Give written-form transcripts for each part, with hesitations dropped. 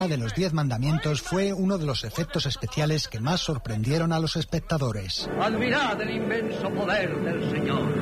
de los 10 mandamientos fue uno de los efectos especiales que más sorprendieron a los espectadores. Admirad el inmenso poder del Señor.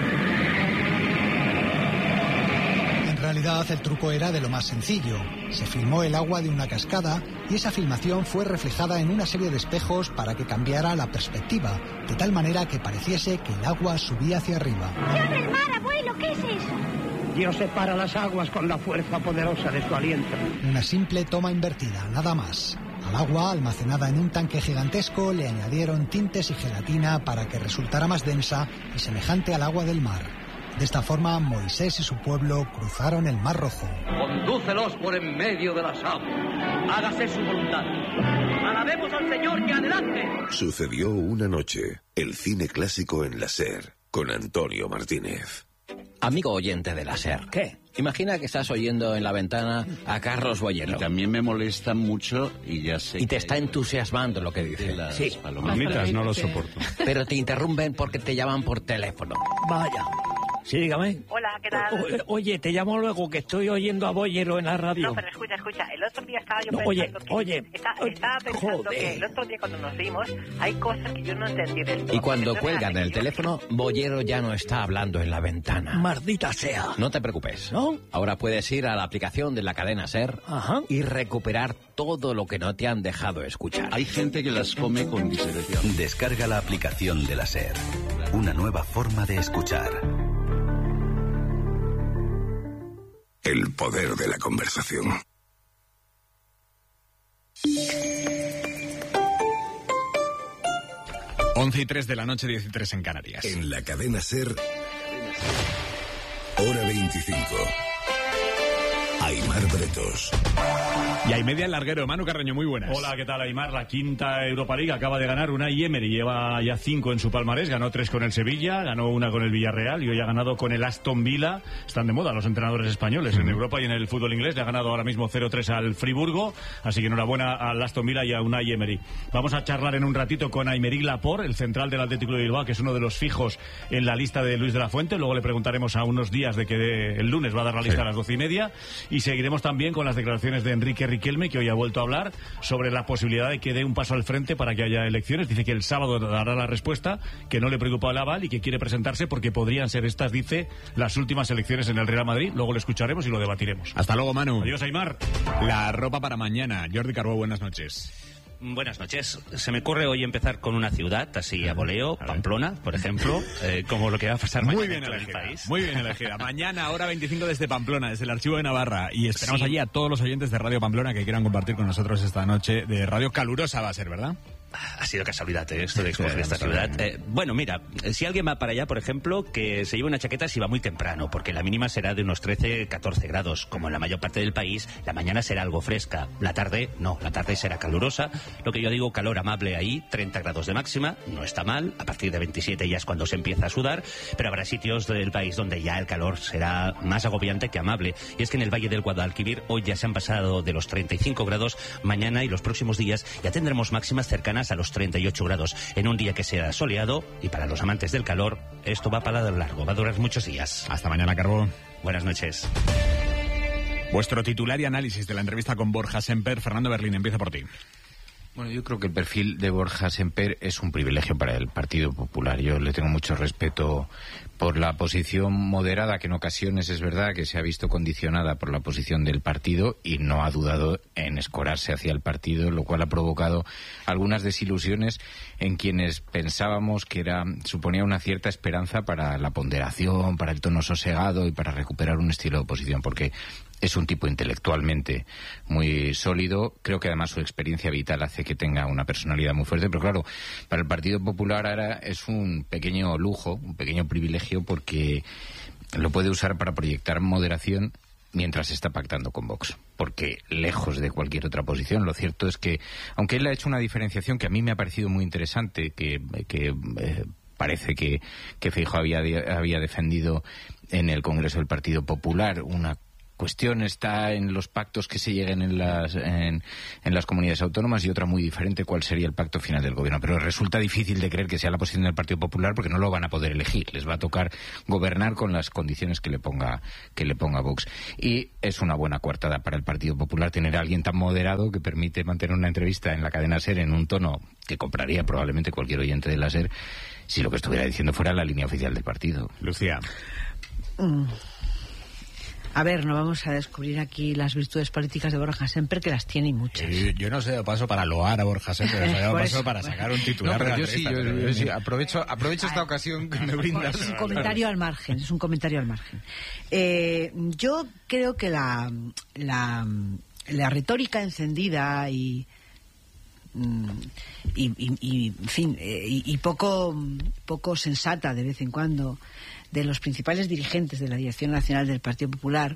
En realidad el truco era de lo más sencillo. Se filmó el agua de una cascada y esa filmación fue reflejada en una serie de espejos para que cambiara la perspectiva, de tal manera que pareciese que el agua subía hacia arriba. ¡Se abre el mar, abuelo! ¿Qué es eso? Dios separa las aguas con la fuerza poderosa de su aliento. Una simple toma invertida, nada más. Al agua, almacenada en un tanque gigantesco, le añadieron tintes y gelatina para que resultara más densa y semejante al agua del mar. De esta forma, Moisés y su pueblo cruzaron el Mar Rojo. Condúcelos por en medio de las aguas. Hágase su voluntad. Alabemos al Señor y adelante. Sucedió una noche. El cine clásico en la SER, con Antonio Martínez. Amigo oyente de la SER. ¿Qué? Imagina que estás oyendo en la ventana a Carlos Boyero. Y también me molesta mucho y ya sé. Y te está entusiasmando lo que dice. Sí. Palomitas no lo soporto. Pero te interrumpen porque te llaman por teléfono. Vaya. Sí, dígame. Hola, ¿qué tal? Oye, te llamo luego que estoy oyendo a Boyero en la radio. No, pero escucha. El otro día estaba yo pensando estaba pensando que el otro día cuando nos vimos hay cosas que yo no entendí del todo. Y cuando cuelgan el teléfono, Boyero ya no está hablando en la ventana. Maldita sea. No te preocupes. ¿No? Ahora puedes ir a la aplicación de la cadena SER y recuperar todo lo que no te han dejado escuchar. Hay gente que las come con discreción. Descarga la aplicación de la SER. Una nueva forma de escuchar. El poder de la conversación. Once y 3 de la noche, 13 en Canarias. En la cadena SER, hora 25. Aimar Bretos. Y hay media el larguero, Manu Carreño, muy buenas. Hola, ¿qué tal, Aimar? La quinta Europa League acaba de ganar Unai Emery, lleva ya 5 en su palmarés, ganó 3 con el Sevilla, ganó 1 con el Villarreal y hoy ha ganado con el Aston Villa. Están de moda los entrenadores españoles en Europa y en el fútbol inglés, le ha ganado ahora mismo 0-3 al Friburgo, así que enhorabuena al Aston Villa y a Unai Emery. Vamos a charlar en un ratito con Aymeric Laporte, el central del Atlético de Bilbao, que es uno de los fijos en la lista de Luis de la Fuente. Luego le preguntaremos a unos días de que el lunes va a dar la lista a las 12:30 y seguiremos también con las declaraciones de Enrique Riquelme, que hoy ha vuelto a hablar sobre la posibilidad de que dé un paso al frente para que haya elecciones. Dice que el sábado dará la respuesta, que no le preocupa el aval y que quiere presentarse porque podrían ser estas, dice, las últimas elecciones en el Real Madrid. Luego lo escucharemos y lo debatiremos. Hasta luego, Manu. Adiós, Aimar. La ropa para mañana. Jordi Carbó, buenas noches. Buenas noches. Se me ocurre hoy empezar con una ciudad, así a voleo, Pamplona, por ejemplo, como lo que va a pasar mañana en todo el país. Muy bien elegida. Mañana, hora 25 desde Pamplona, desde el Archivo de Navarra. Y esperamos allí a todos los oyentes de Radio Pamplona que quieran compartir con nosotros esta noche de radio calurosa, va a ser, ¿verdad? Ha sido casualidad, esto de escoger esta ciudad. Bueno, mira, si alguien va para allá, por ejemplo, que se lleve una chaqueta si va muy temprano, porque la mínima será de unos 13-14 grados. Como en la mayor parte del país, la mañana será algo fresca. La tarde, no, la tarde será calurosa. Lo que yo digo, calor amable ahí, 30 grados de máxima, no está mal. A partir de 27 ya es cuando se empieza a sudar, pero habrá sitios del país donde ya el calor será más agobiante que amable. Y es que en el Valle del Guadalquivir hoy ya se han pasado de los 35 grados, mañana y los próximos días ya tendremos máximas cercanas a los 38 grados, en un día que sea soleado, y para los amantes del calor, esto va para largo, va a durar muchos días. Hasta mañana, Carbó. Buenas noches. Vuestro titular y análisis de la entrevista con Borja Semper. Fernando Berlín, empieza por ti. Bueno, yo creo que el perfil de Borja Semper es un privilegio para el Partido Popular. Yo le tengo mucho respeto por la posición moderada, que en ocasiones es verdad que se ha visto condicionada por la posición del partido y no ha dudado en escorarse hacia el partido, lo cual ha provocado algunas desilusiones en quienes pensábamos que suponía una cierta esperanza para la ponderación, para el tono sosegado y para recuperar un estilo de oposición, porque es un tipo intelectualmente muy sólido. Creo que además su experiencia vital hace que tenga una personalidad muy fuerte, pero claro, para el Partido Popular ahora es un pequeño lujo, un pequeño privilegio, porque lo puede usar para proyectar moderación mientras está pactando con Vox, porque lejos de cualquier otra posición, lo cierto es que, aunque él ha hecho una diferenciación que a mí me ha parecido muy interesante, que parece que Feijóo había defendido en el Congreso del Partido Popular, una cuestión está en los pactos que se lleguen en las comunidades autónomas y otra muy diferente cuál sería el pacto final del gobierno. Pero resulta difícil de creer que sea la posición del Partido Popular porque no lo van a poder elegir. Les va a tocar gobernar con las condiciones que le ponga Vox. Y es una buena coartada para el Partido Popular tener a alguien tan moderado que permite mantener una entrevista en la cadena SER en un tono que compraría probablemente cualquier oyente de la SER si lo que estuviera diciendo fuera la línea oficial del partido. Lucía. A ver, no vamos a descubrir aquí las virtudes políticas de Borja Semper, que las tiene y muchas. Yo no sé, de paso para loar a Borja Semper, de paso para sacar un titular. No, yo sí, aprovecho esta ocasión que me brindas. Es un comentario al margen, yo creo que la retórica encendida y poco sensata de vez en cuando de los principales dirigentes de la Dirección Nacional del Partido Popular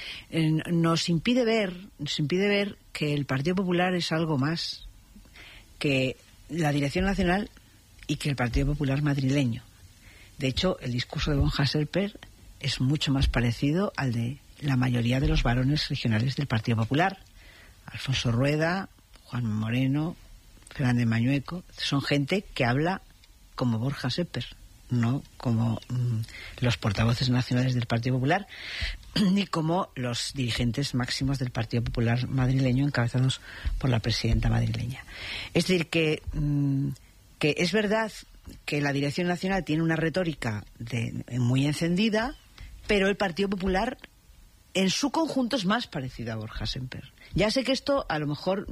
nos impide ver que el Partido Popular es algo más que la Dirección Nacional y que el Partido Popular madrileño. De hecho, el discurso de Borja Semper es mucho más parecido al de la mayoría de los varones regionales del Partido Popular. Alfonso Rueda, Juan Moreno, Fernández Mañueco, son gente que habla como Borja Semper, no como los portavoces nacionales del Partido Popular, ni como los dirigentes máximos del Partido Popular madrileño encabezados por la presidenta madrileña. Es decir, que es verdad que la Dirección Nacional tiene una retórica muy encendida, pero el Partido Popular en su conjunto es más parecido a Borja Semper. Ya sé que esto a lo mejor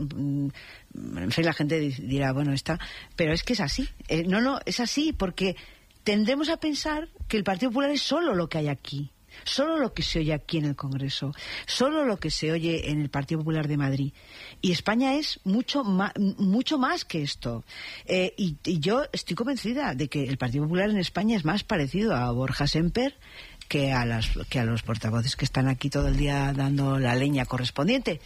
en fin, la gente dirá, bueno, pero es que es así. No, es así porque tendemos a pensar que el Partido Popular es solo lo que hay aquí, solo lo que se oye aquí en el Congreso, solo lo que se oye en el Partido Popular de Madrid. Y España es mucho más que esto. Y yo estoy convencida de que el Partido Popular en España es más parecido a Borja Semper que a los portavoces que están aquí todo el día dando la leña correspondiente.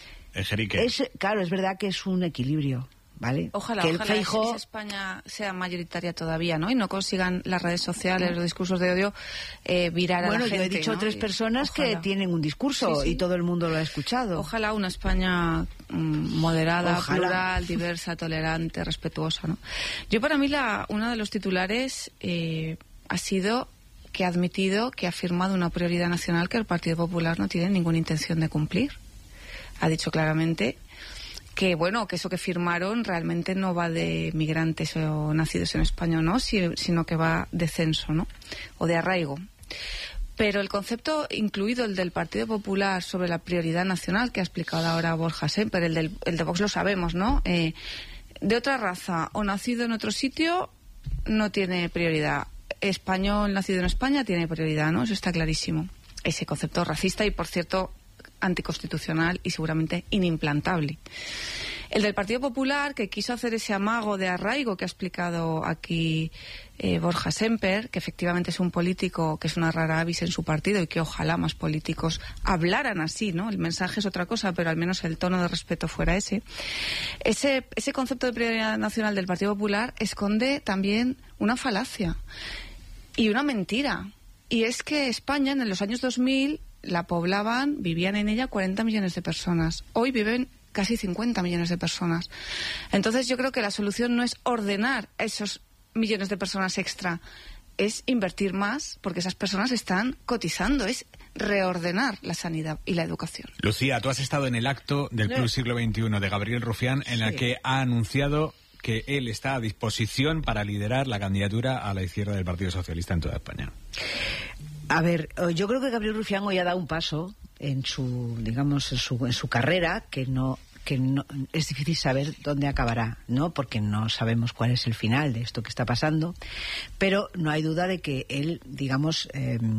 Claro, es verdad que es un equilibrio, ¿vale? Ojalá que Feijóo... España sea mayoritaria todavía, ¿no? Y no consigan las redes sociales, los discursos de odio virar a la gente. Bueno, yo he dicho, ¿no? 3 personas que tienen un discurso y todo el mundo lo ha escuchado. Ojalá una España moderada, plural, diversa, tolerante, respetuosa, ¿no? Yo, para mí, uno de los titulares ha sido que ha admitido, que ha firmado una prioridad nacional que el Partido Popular no tiene ninguna intención de cumplir. Ha dicho claramente que eso que firmaron realmente no va de migrantes o nacidos en España, ¿no? Sino que va de censo, ¿no? O de arraigo. Pero el concepto incluido, el del Partido Popular sobre la prioridad nacional que ha explicado ahora Borja Semper, el de Vox lo sabemos, ¿no? De otra raza o nacido en otro sitio no tiene prioridad. Español nacido en España tiene prioridad, ¿no? Eso está clarísimo. Ese concepto racista y, por cierto, anticonstitucional y seguramente inimplantable. El del Partido Popular, que quiso hacer ese amago de arraigo que ha explicado aquí Borja Semper, que efectivamente es un político que es una rara avis en su partido y que ojalá más políticos hablaran así, ¿no? El mensaje es otra cosa, pero al menos el tono de respeto fuera ese. Ese concepto de prioridad nacional del Partido Popular esconde también una falacia y una mentira. Y es que España en los años 2000 vivían en ella 40 millones de personas. Hoy viven casi 50 millones de personas. Entonces yo creo que la solución no es ordenar esos millones de personas extra, es invertir más, porque esas personas están cotizando, es reordenar la sanidad y la educación. Lucía, tú has estado en el acto del Club Siglo XXI de Gabriel Rufián, en la que ha anunciado que él está a disposición para liderar la candidatura a la izquierda del Partido Socialista en toda España. A ver, yo creo que Gabriel Rufián hoy ha dado un paso en su carrera que no es difícil saber dónde acabará, ¿no? Porque no sabemos cuál es el final de esto que está pasando, pero no hay duda de que él, digamos,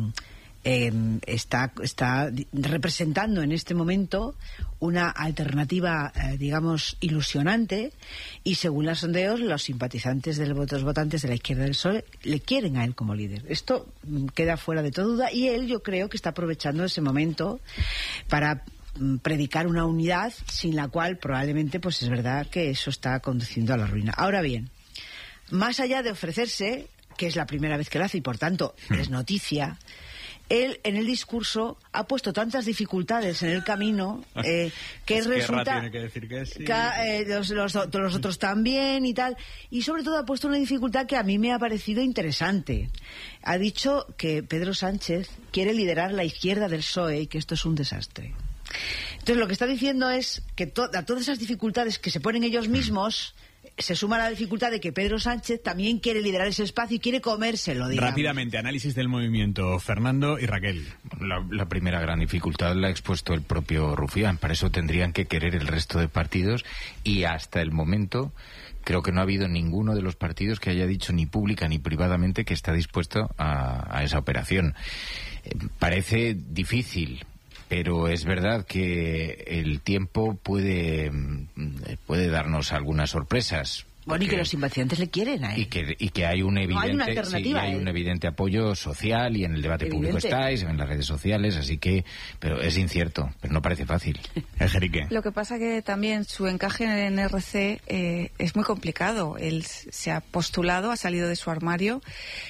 está representando en este momento una alternativa, digamos, ilusionante, y según los sondeos, los simpatizantes los votantes de la izquierda del PSOE le quieren a él como líder. Esto queda fuera de toda duda, y él, yo creo que está aprovechando ese momento para predicar una unidad sin la cual probablemente, pues es verdad que eso está conduciendo a la ruina. Ahora bien, más allá de ofrecerse, que es la primera vez que lo hace y por tanto es noticia, él en el discurso ha puesto tantas dificultades en el camino que resulta tiene que decir que sí. Los otros también y tal, y sobre todo ha puesto una dificultad que a mí me ha parecido interesante. Ha dicho que Pedro Sánchez quiere liderar la izquierda del PSOE y que esto es un desastre. Entonces lo que está diciendo es que a todas esas dificultades que se ponen ellos mismos se suma la dificultad de que Pedro Sánchez también quiere liderar ese espacio y quiere comérselo, digamos. Rápidamente, análisis del movimiento, Fernando y Raquel. La primera gran dificultad la ha expuesto el propio Rufián. Para eso tendrían que querer el resto de partidos, y hasta el momento creo que no ha habido ninguno de los partidos que haya dicho ni pública ni privadamente que está dispuesto a esa operación. Parece difícil, pero es verdad que el tiempo puede darnos algunas sorpresas. Bueno, y que los simpatizantes le quieren a él. Y que hay un evidente, hay una alternativa, hay un evidente apoyo social, y en el debate público estáis, en las redes sociales, así que... Pero es incierto, pero no parece fácil. Enrique. Lo que pasa que también su encaje en RC es muy complicado. Él se ha postulado, ha salido de su armario.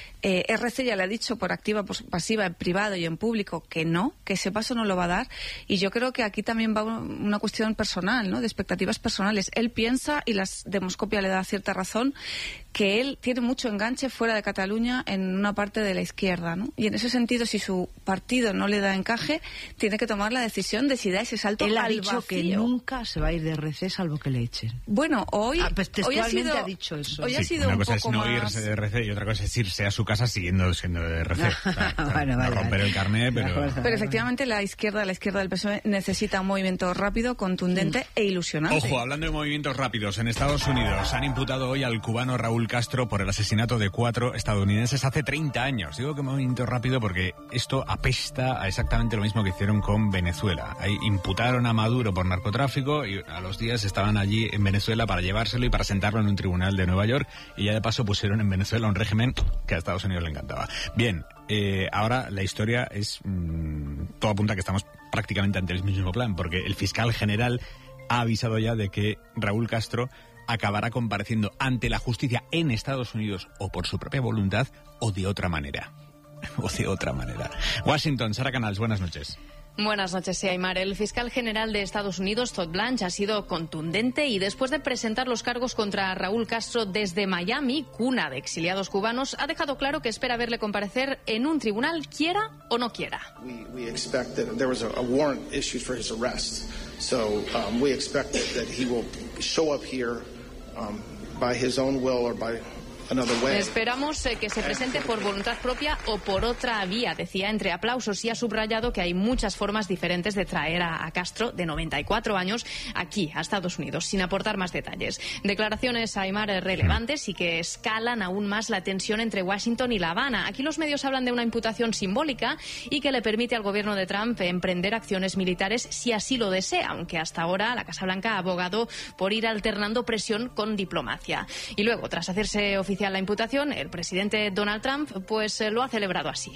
RC ya le ha dicho por activa, por pasiva, en privado y en público que no, que ese paso no lo va a dar, y yo creo que aquí también va una cuestión personal, ¿no?, de expectativas personales. Él piensa, y la demoscopia le da cierta razón, que él tiene mucho enganche fuera de Cataluña en una parte de la izquierda, ¿no? Y en ese sentido, si su partido no le da encaje, tiene que tomar la decisión de si da ese salto al vacío. Él ha dicho que nunca se va a ir de RC salvo que le echen. Bueno, hoy textualmente ha dicho eso. Hoy ha sido una un cosa poco es no más... irse de RC y otra cosa es irse a su casa siendo de RC. Bueno, romper el carnet, Pero efectivamente la izquierda del PSOE necesita un movimiento rápido, contundente e ilusionante. Ojo, hablando de movimientos rápidos, en Estados Unidos han imputado hoy al cubano Raúl Castro por el asesinato de 4 estadounidenses hace 30 años. Digo que movimiento rápido porque esto apesta a exactamente lo mismo que hicieron con Venezuela. Ahí imputaron a Maduro por narcotráfico y a los días estaban allí en Venezuela para llevárselo y para sentarlo en un tribunal de Nueva York, y ya de paso pusieron en Venezuela un régimen que a Estados Unidos le encantaba. Bien, ahora la historia es... todo apunta a que estamos prácticamente ante el mismo plan, porque el fiscal general ha avisado ya de que Raúl Castro acabará compareciendo ante la justicia en Estados Unidos, o por su propia voluntad o de otra manera. Washington, Sara Canals, buenas noches. Buenas noches, sí, Aymar. El fiscal general de Estados Unidos, Todd Blanche, ha sido contundente y después de presentar los cargos contra Raúl Castro desde Miami, cuna de exiliados cubanos, ha dejado claro que espera verle comparecer en un tribunal, quiera o no quiera. We expect that there was a warrant issued for his arrest. So we expect that he will show up here by his own will or by another way. Esperamos que se presente por voluntad propia o por otra vía, decía entre aplausos, y ha subrayado que hay muchas formas diferentes de traer a Castro, de 94 años, aquí, a Estados Unidos, sin aportar más detalles. Declaraciones, Aymar, relevantes y que escalan aún más la tensión entre Washington y La Habana. Aquí los medios hablan de una imputación simbólica y que le permite al gobierno de Trump emprender acciones militares si así lo desea, aunque hasta ahora la Casa Blanca ha abogado por ir alternando presión con diplomacia. Y luego, tras hacerse oficial la imputación, el presidente Donald Trump pues lo ha celebrado así,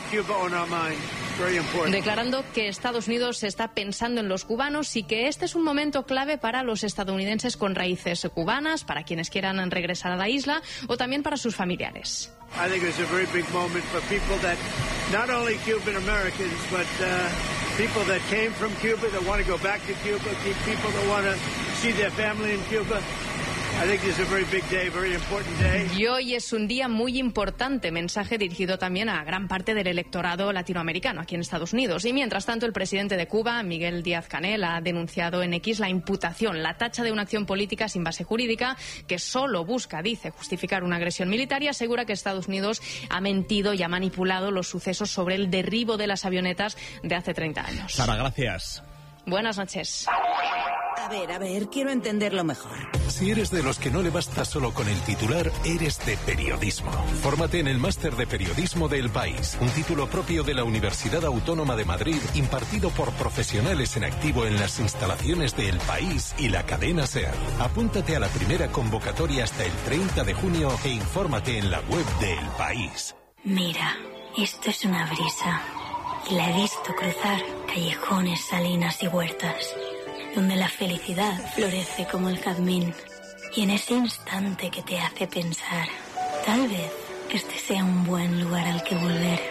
declarando que Estados Unidos está pensando en los cubanos y que este es un momento clave para los estadounidenses con raíces cubanas, para quienes quieran regresar a la isla o también para sus familiares. I think it's a very big moment for people that, not only Cuban Americans, but people that came from Cuba, that want to go back to Cuba, people that want to see their family in Cuba. I think it's a very big day, very important day. Y hoy es un día muy importante, mensaje dirigido también a gran parte del electorado latinoamericano aquí en Estados Unidos. Y mientras tanto, el presidente de Cuba, Miguel Díaz-Canel, ha denunciado en X la imputación, la tacha de una acción política sin base jurídica que solo busca, dice, justificar una agresión militar, y asegura que Estados Unidos ha mentido y ha manipulado los sucesos sobre el derribo de las avionetas de hace 30 años. Sara, gracias. Buenas noches. A ver, quiero entenderlo mejor. Si eres de los que no le basta solo con el titular, eres de periodismo. Fórmate en el Máster de Periodismo de El País, un título propio de la Universidad Autónoma de Madrid, impartido por profesionales en activo en las instalaciones de El País y la cadena SER. Apúntate a la primera convocatoria hasta el 30 de junio e infórmate en la web de El País. Mira, esto es una brisa. Y la he visto cruzar callejones, salinas y huertas, donde la felicidad florece como el jazmín. Y en ese instante que te hace pensar, tal vez este sea un buen lugar al que volver.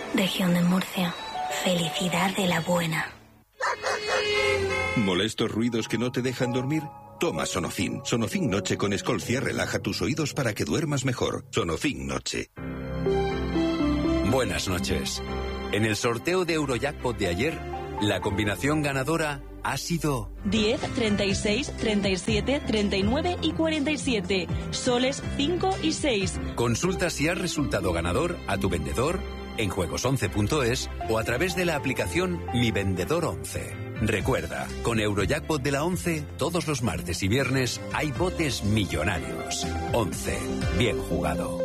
Región de Murcia. Felicidad de la buena. ¿Molestos ruidos que no te dejan dormir? Toma Sonofin. Sonofin Noche con Escolcia relaja tus oídos para que duermas mejor. Sonofin Noche. Buenas noches. En el sorteo de Eurojackpot de ayer, la combinación ganadora ha sido 10, 36, 37, 39 y 47. Soles 5 y 6. Consulta si has resultado ganador a tu vendedor en juegos11.es o a través de la aplicación Mi Vendedor 11. Recuerda, con Eurojackpot de la 11, todos los martes y viernes hay botes millonarios. 11. Bien jugado.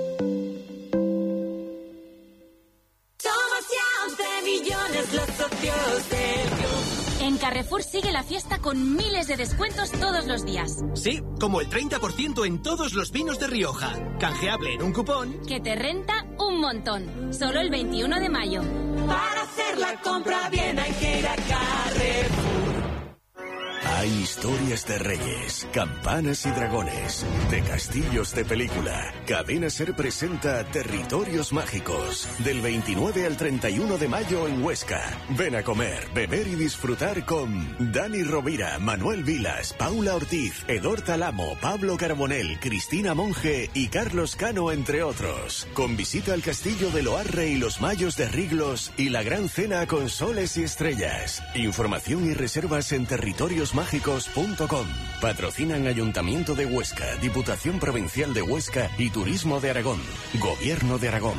Somos ya 11 millones los socios del club. En Carrefour sigue la fiesta con miles de descuentos todos los días. Sí, como el 30% en todos los vinos de Rioja. Canjeable en un cupón Que te renta un montón. Solo el 21 de mayo. Para hacer la compra bien hay que ir a Carrefour. Hay historias de reyes, campanas y dragones, de castillos de película. Cadena Ser presenta Territorios Mágicos, del 29 al 31 de mayo en Huesca. Ven a comer, beber y disfrutar con Dani Rovira, Manuel Vilas, Paula Ortiz, Edor Talamo, Pablo Carbonell, Cristina Monge y Carlos Cano, entre otros. Con visita al castillo de Loarre y los Mayos de Riglos y la gran cena con soles y estrellas. Información y reservas en territoriosmágicos.com. Patrocinan Ayuntamiento de Huesca, Diputación Provincial de Huesca y Turismo de Aragón. Gobierno de Aragón.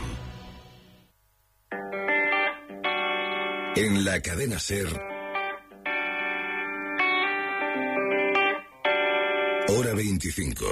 En la cadena Ser. Hora 25.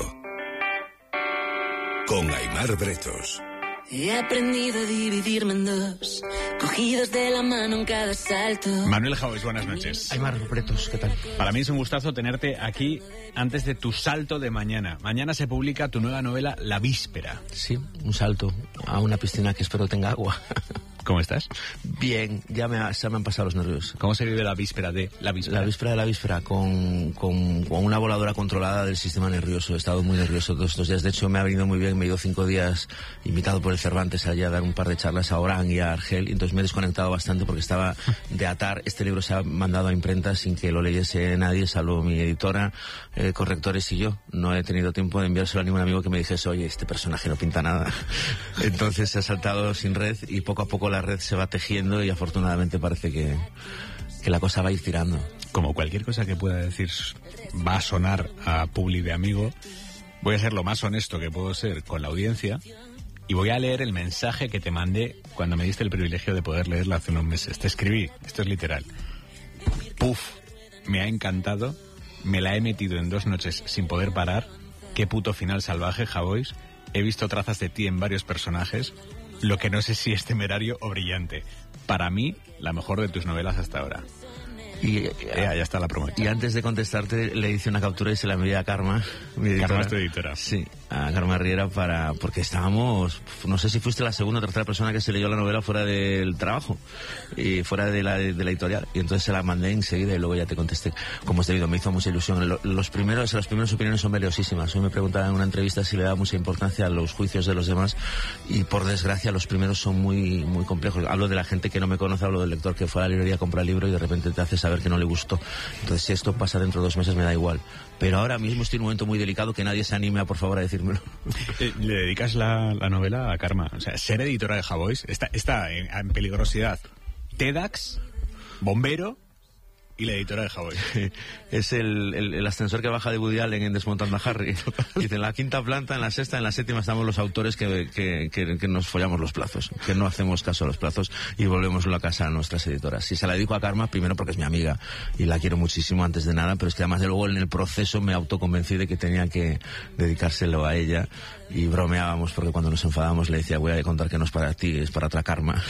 Con Aimar Bretos. He aprendido a dividirme en dos, cogidos de la mano en cada salto. Manuel Jaois, buenas noches. Aimar Bretos, ¿qué tal? Para mí es un gustazo tenerte aquí antes de tu salto de mañana. Mañana se publica tu nueva novela, La Víspera. Sí, un salto a una piscina que espero tenga agua. ¿Cómo estás? Bien, se me han pasado los nervios. ¿Cómo se vive la víspera de la víspera? La víspera de la víspera, con una voladora controlada del sistema nervioso. He estado muy nervioso todos estos días. De hecho, me ha venido muy bien. Me he ido 5 días invitado por el Cervantes allá a dar un par de charlas a Orán y a Argel. Y entonces me he desconectado bastante porque estaba de atar. Este libro se ha mandado a imprenta sin que lo leyese nadie, salvo mi editora, correctores y yo. No he tenido tiempo de enviárselo a ningún amigo que me dijese, oye, este personaje no pinta nada. Entonces se ha saltado sin red y poco a poco la red se va tejiendo y afortunadamente parece que la cosa va a ir tirando. Como cualquier cosa que pueda decir va a sonar a publi de amigo, voy a ser lo más honesto que puedo ser con la audiencia y voy a leer el mensaje que te mandé cuando me diste el privilegio de poder leerlo hace unos meses. Te escribí, esto es literal. Puf, me ha encantado, me la he metido en 2 noches sin poder parar. Qué puto final salvaje, Jaois. He visto trazas de ti en varios personajes. Lo que no sé si es temerario o brillante. Para mí, la mejor de tus novelas hasta ahora. Y ya está la promo. Y antes de contestarte, le hice una captura y se la envié a Karma, mi editora. Karma es tu editora. Sí, a Karma Riera porque estábamos, no sé si fuiste la segunda o tercera persona que se leyó la novela fuera del trabajo y fuera de la editorial. Y entonces se la mandé enseguida y luego ya te contesté como es debido. Me hizo mucha ilusión. Las primeras opiniones son valiosísimas. Hoy me preguntaban en una entrevista si le da mucha importancia a los juicios de los demás y por desgracia los primeros son muy, muy complejos. Hablo de la gente que no me conoce, hablo del lector que fue a la librería a comprar el libro y de repente te hace saber que no le gustó. Entonces, si esto pasa dentro de 2 meses, me da igual. Pero ahora mismo estoy en un momento muy delicado que nadie se anime a, por favor, a decírmelo. Le dedicas la novela a Karma. O sea, ser editora de Jaois está en peligrosidad. TEDx, bombero y la editora de Jaois. Es el ascensor que baja de Woody Allen en Desmontando a Harry. Dice, en la 5ª planta, en la 6ª, en la 7ª estamos los autores que nos follamos los plazos, que no hacemos caso a los plazos y volvemos a casa a nuestras editoras. Si se la dedico a Karma, primero porque es mi amiga y la quiero muchísimo antes de nada, pero es que además de luego en el proceso me autoconvencí de que tenía que dedicárselo a ella y bromeábamos porque cuando nos enfadábamos le decía, voy a contar que no es para ti, es para otra Karma.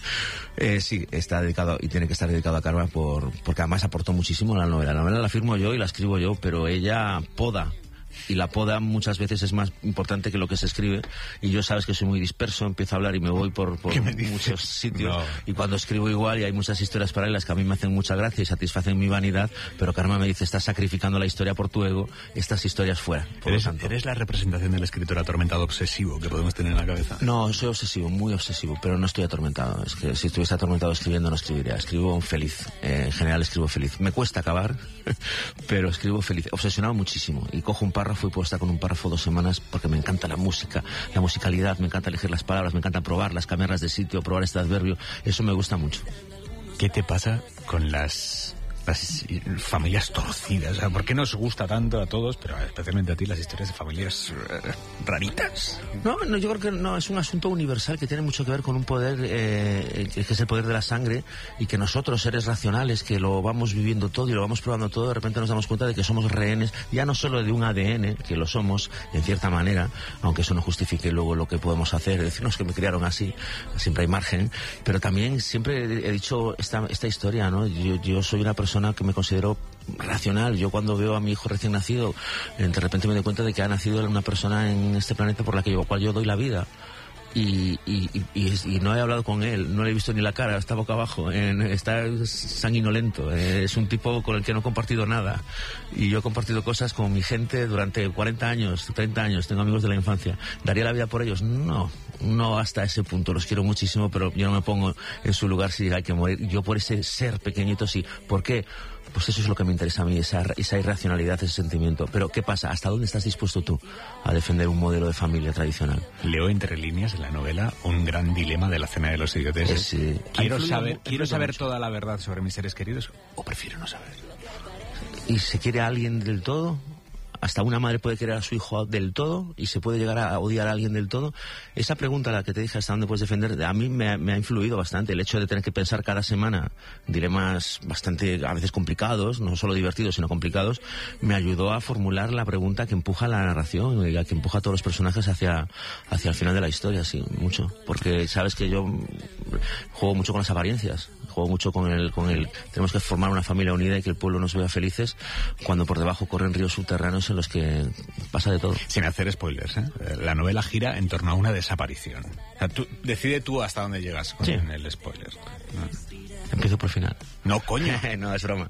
Sí, está dedicado y tiene que estar dedicado a Karma porque además aportó muchísimo a la novela. La novela la firmo yo y la escribo yo, pero ella poda y la poda muchas veces es más importante que lo que se escribe, y yo sabes que soy muy disperso, empiezo a hablar y me voy por muchos sitios, y cuando escribo igual, y hay muchas historias paralelas que a mí me hacen mucha gracia y satisfacen mi vanidad, pero Karma me dice, estás sacrificando la historia por tu ego, estas historias fuera. ¿Eres la representación del escritor atormentado obsesivo que podemos tener en la cabeza? No, soy obsesivo, muy obsesivo, pero no estoy atormentado. Es que si estuviese atormentado escribiendo no escribiría, escribo feliz, en general escribo feliz. Me cuesta acabar, pero escribo feliz, obsesionado muchísimo, y cojo un párrafo y puedo estar con un párrafo 2 semanas porque me encanta la música, la musicalidad, me encanta elegir las palabras, me encanta probarlas, cambiarlas de sitio, probar este adverbio, eso me gusta mucho. ¿Qué te pasa con las familias torcidas? O sea, ¿por qué nos gusta tanto a todos, pero especialmente a ti, las historias de familias raritas? No, yo creo que no, es un asunto universal que tiene mucho que ver con un poder que es el poder de la sangre, y que nosotros, seres racionales, que lo vamos viviendo todo y lo vamos probando todo, de repente nos damos cuenta de que somos rehenes, ya no solo de un ADN, que lo somos en cierta manera, aunque eso no justifique luego lo que podemos hacer, decirnos que me criaron así, siempre hay margen, pero también siempre he dicho esta historia, ¿no? Yo soy una persona que me considero racional. Yo cuando veo a mi hijo recién nacido, de repente me doy cuenta de que ha nacido una persona en este planeta por la cual yo doy la vida. Y no he hablado con él, no le he visto ni la cara, está boca abajo, está sanguinolento, es un tipo con el que no he compartido nada, y yo he compartido cosas con mi gente durante 40 años, 30 años, tengo amigos de la infancia. ¿Daría la vida por ellos? No hasta ese punto, los quiero muchísimo, pero yo no me pongo en su lugar si hay que morir. Yo por ese ser pequeñito sí. ¿Por qué? Pues eso es lo que me interesa a mí, esa irracionalidad, ese sentimiento. Pero ¿qué pasa? ¿Hasta dónde estás dispuesto tú a defender un modelo de familia tradicional? Leo entre líneas en la novela un gran dilema de la cena de los idiotes. ¿Quiero saber toda la verdad sobre mis seres queridos o prefiero no saber? ¿Y se quiere a alguien del todo? ¿Hasta una madre puede querer a su hijo del todo? ¿Y se puede llegar a odiar a alguien del todo? Esa pregunta, la que te dije, ¿hasta dónde puedes defender? A mí me ha influido bastante el hecho de tener que pensar cada semana dilemas bastante, a veces complicados, no solo divertidos, sino complicados. Me ayudó a formular la pregunta que empuja la narración y que empuja a todos los personajes hacia el final de la historia, sí, mucho. Porque sabes que yo juego mucho con las apariencias. Juego mucho con el tenemos que formar una familia unida y que el pueblo nos vea felices, cuando por debajo corren ríos subterráneos en los que pasa de todo. Sin hacer spoilers, la novela gira en torno a una desaparición. O sea, decide tú hasta dónde llegas con el spoiler. Empiezo por el final. No, coño. No, es broma.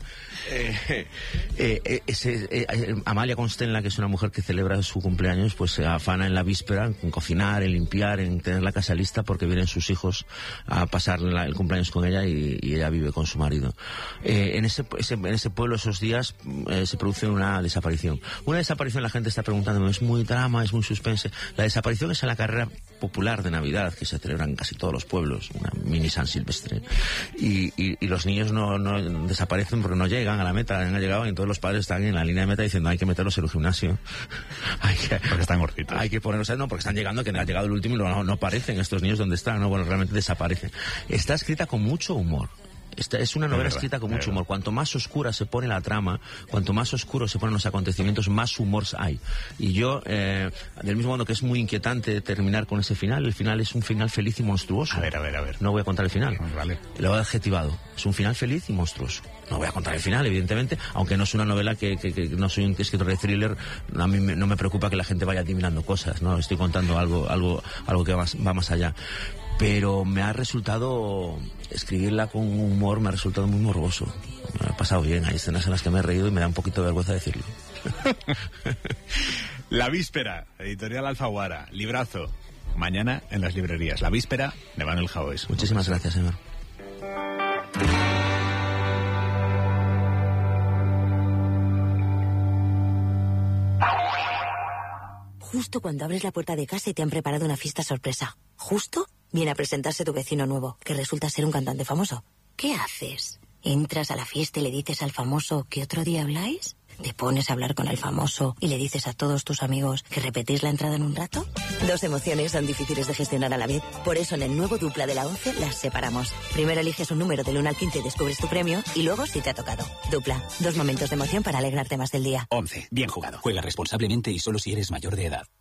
Amalia Constenla, que es una mujer que celebra su cumpleaños, pues se afana en la víspera en cocinar, en limpiar, en tener la casa lista, porque vienen sus hijos a pasar el cumpleaños con ella, y ella vive con su marido. En ese pueblo, esos días, se produce una desaparición. Una desaparición, la gente está preguntando, es muy drama, es muy suspense. La desaparición es en la carrera popular de Navidad, que se celebra en casi todos los pueblos, una mini San Silvestre. Y los niños no desaparecen porque no llegan a la meta, han llegado, y entonces los padres están en la línea de meta diciendo hay que meterlos en un gimnasio. Porque están gorditos. Hay que ponerlos, no, porque están llegando, que ha llegado el último y no aparecen estos niños donde están, no, bueno, realmente desaparecen. Está escrita con mucho humor. Esta es una novela escrita con mucho humor. Cuanto más oscura se pone la trama, cuanto más oscuros se ponen los acontecimientos, más humor hay. Y yo, del mismo modo que es muy inquietante terminar con ese final, el final es un final feliz y monstruoso. A ver. No voy a contar el final. Vale. Lo he adjetivado. Es un final feliz y monstruoso. No voy a contar el final, evidentemente, aunque no es una novela que no soy un escritor de thriller. A mí no me preocupa que la gente vaya adivinando cosas, ¿no? Estoy contando algo que va más allá. Pero me ha resultado, escribirla con humor me ha resultado muy morboso. Me ha pasado bien, hay escenas en las que me he reído y me da un poquito de vergüenza decirlo. La víspera, editorial Alfaguara, librazo, mañana en las librerías. La víspera de Manuel Jaois. Muchísimas gracias, señor. Justo cuando abres la puerta de casa y te han preparado una fiesta sorpresa. Justo viene a presentarse tu vecino nuevo, que resulta ser un cantante famoso. ¿Qué haces? ¿Entras a la fiesta y le dices al famoso que otro día habláis? ¿Te pones a hablar con el famoso y le dices a todos tus amigos que repetís la entrada en un rato? Dos emociones son difíciles de gestionar a la vez. Por eso en el nuevo Dupla de la 11 las separamos. Primero eliges un número del 1 al 15 y descubres tu premio, y luego si te ha tocado. Dupla, 2 momentos de emoción para alegrarte más del día. 11. Bien jugado. Juega responsablemente y solo si eres mayor de edad.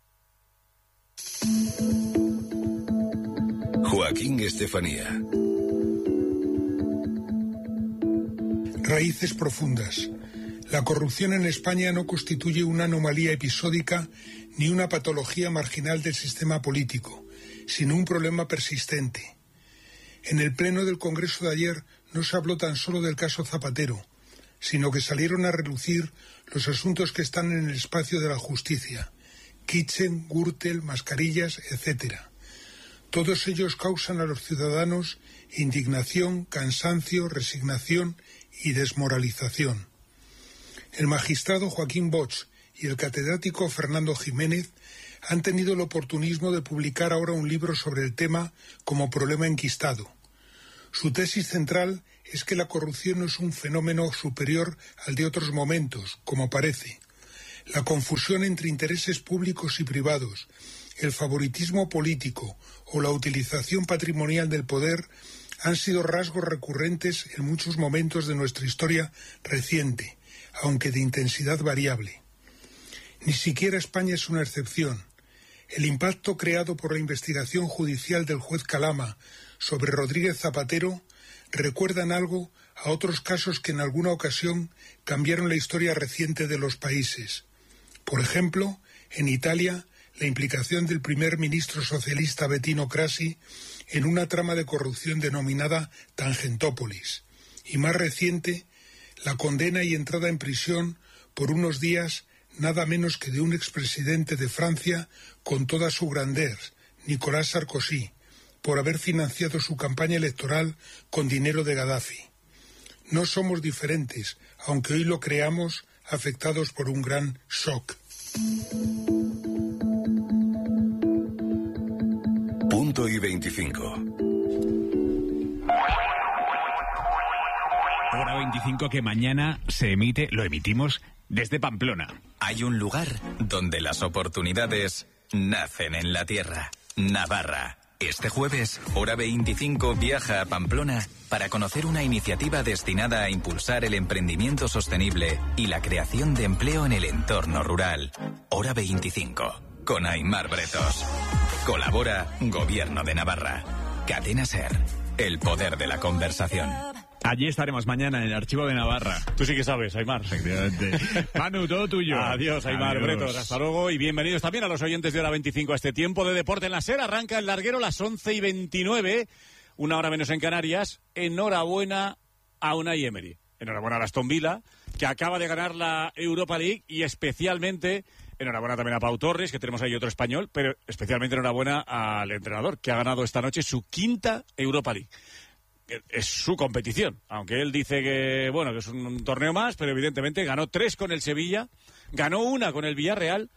Joaquín Estefanía. Raíces profundas. La corrupción en España no constituye una anomalía episódica ni una patología marginal del sistema político, sino un problema persistente. En el pleno del Congreso de ayer no se habló tan solo del caso Zapatero, sino que salieron a relucir los asuntos que están en el espacio de la justicia: Kitchen, Gürtel, mascarillas, etc. Todos ellos causan a los ciudadanos indignación, cansancio, resignación y desmoralización. El magistrado Joaquín Bosch y el catedrático Fernando Jiménez han tenido el oportunismo de publicar ahora un libro sobre el tema como problema enquistado. Su tesis central es que la corrupción no es un fenómeno superior al de otros momentos, como parece. La confusión entre intereses públicos y privados, el favoritismo político o la utilización patrimonial del poder han sido rasgos recurrentes en muchos momentos de nuestra historia reciente, aunque de intensidad variable. Ni siquiera España es una excepción. El impacto creado por la investigación judicial del juez Calama sobre Rodríguez Zapatero recuerdan algo a otros casos que en alguna ocasión cambiaron la historia reciente de los países. Por ejemplo, en Italia, la implicación del primer ministro socialista Bettino Craxi en una trama de corrupción denominada Tangentópolis. Y más reciente, la condena y entrada en prisión por unos días nada menos que de un expresidente de Francia con toda su grandeza, Nicolas Sarkozy, por haber financiado su campaña electoral con dinero de Gaddafi. No somos diferentes, aunque hoy lo creamos, afectados por un gran shock. Punto y 25. Hora 25 que mañana se emite, lo emitimos desde Pamplona. Hay un lugar donde las oportunidades nacen en la tierra. Navarra. Este jueves, Hora 25 viaja a Pamplona para conocer una iniciativa destinada a impulsar el emprendimiento sostenible y la creación de empleo en el entorno rural. Hora 25, con Aimar Bretos. Colabora Gobierno de Navarra. Cadena SER, el poder de la conversación. Allí estaremos mañana en el Archivo de Navarra. Tú sí que sabes, Aimar. Efectivamente. Manu, todo tuyo. Adiós, Aimar Bretos. Hasta luego y bienvenidos también a los oyentes de Hora 25 a este tiempo de deporte en la SER. Arranca el larguero las 11:29, una hora menos en Canarias. Enhorabuena a Unai Emery. Enhorabuena a Aston Villa, que acaba de ganar la Europa League, y especialmente enhorabuena también a Pau Torres, que tenemos ahí otro español, pero especialmente enhorabuena al entrenador, que ha ganado esta noche su quinta Europa League. Es su competición, aunque él dice que bueno, que es un torneo más, pero evidentemente ganó 3 con el Sevilla, ganó 1 con el Villarreal,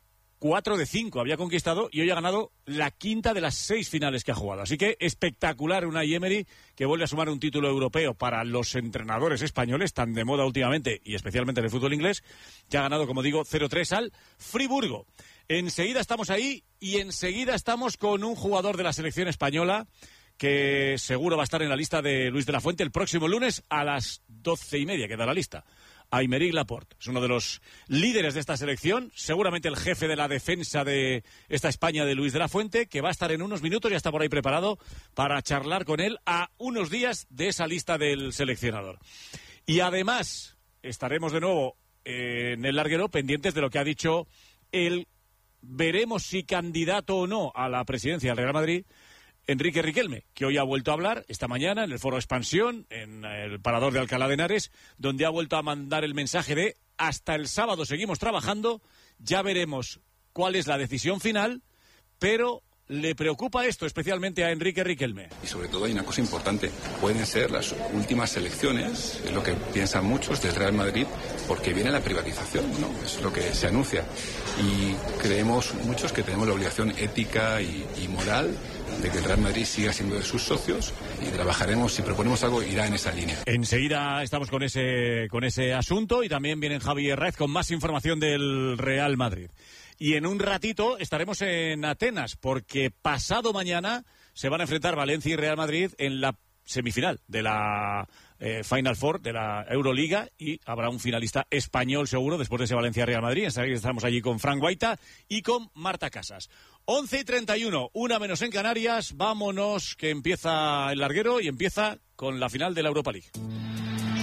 4 de 5 había conquistado y hoy ha ganado la quinta de las 6 finales que ha jugado. Así que espectacular Unai Emery, que vuelve a sumar un título europeo para los entrenadores españoles, tan de moda últimamente y especialmente en el fútbol inglés, que ha ganado, como digo, 0-3 al Friburgo. Enseguida estamos ahí y enseguida estamos con un jugador de la selección española que seguro va a estar en la lista de Luis de la Fuente el próximo lunes a las 12:30, queda la lista. Aymeric Laporte es uno de los líderes de esta selección, seguramente el jefe de la defensa de esta España de Luis de la Fuente, que va a estar en unos minutos, ya está por ahí preparado para charlar con él a unos días de esa lista del seleccionador. Y además estaremos de nuevo en el larguero pendientes de lo que ha dicho el veremos si candidato o no a la presidencia del Real Madrid, Enrique Riquelme, que hoy ha vuelto a hablar esta mañana en el Foro Expansión, en el Parador de Alcalá de Henares, donde ha vuelto a mandar el mensaje de hasta el sábado seguimos trabajando, ya veremos cuál es la decisión final, pero le preocupa esto especialmente a Enrique Riquelme. Y sobre todo hay una cosa importante, pueden ser las últimas elecciones, es lo que piensan muchos del Real Madrid, porque viene la privatización, ¿no? Es lo que se anuncia. Y creemos muchos que tenemos la obligación ética y moral de que el Real Madrid siga siendo de sus socios, y trabajaremos, si proponemos algo, irá en esa línea. Enseguida estamos con ese asunto, y también viene Javi Herraiz con más información del Real Madrid. Y en un ratito estaremos en Atenas, porque pasado mañana se van a enfrentar Valencia y Real Madrid en la semifinal de la Final Four de la Euroliga, y habrá un finalista español seguro después de ese Valencia-Real Madrid. Estamos allí con Fran Guaita y con Marta Casas. 11:31, una menos en Canarias. Vámonos, que empieza el larguero y empieza con la final de la Europa League.